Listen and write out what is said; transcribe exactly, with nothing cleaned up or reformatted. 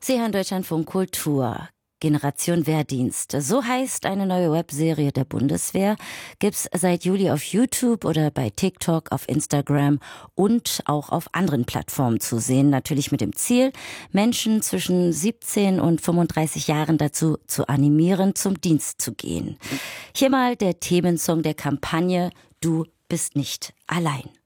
Sie hören Deutschlandfunk Kultur. Generation Wehrdienst. So heißt eine neue Webserie der Bundeswehr. Gibt's seit Juli auf YouTube oder bei TikTok, auf Instagram und auch auf anderen Plattformen zu sehen. Natürlich mit dem Ziel, Menschen zwischen siebzehn und fünfunddreißig Jahren dazu zu animieren, zum Dienst zu gehen. Hier mal der Themensong der Kampagne Du bist nicht allein.